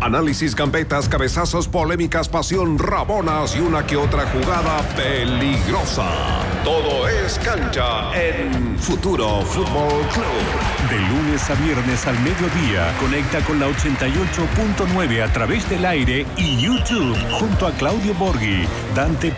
Análisis, gambetas, cabezazos, polémicas, pasión, rabonas y una que otra jugada peligrosa. Todo es cancha en Futuro Fútbol Club. De lunes a viernes al mediodía, conecta con la 88.9 a través del aire y YouTube junto a Claudio Borghi, Dante